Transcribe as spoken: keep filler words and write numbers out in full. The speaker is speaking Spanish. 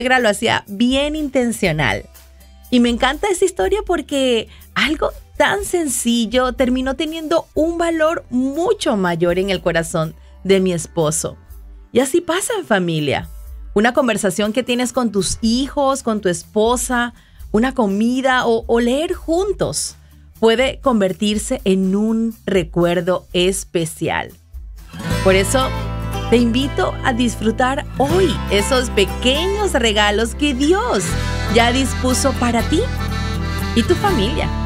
suegra lo hacía bien intencional. Y me encanta esa historia porque algo tan sencillo terminó teniendo un valor mucho mayor en el corazón de mi esposo. Y así pasa en familia. Una conversación que tienes con tus hijos, con tu esposa, una comida o, o leer juntos puede convertirse en un recuerdo especial. Por eso te invito a disfrutar hoy esos pequeños regalos que Dios ya dispuso para ti y tu familia.